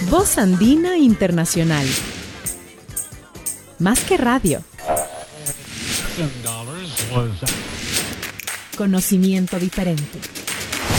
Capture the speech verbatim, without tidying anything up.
Voz Andina Internacional. Más que radio. Conocimiento diferente.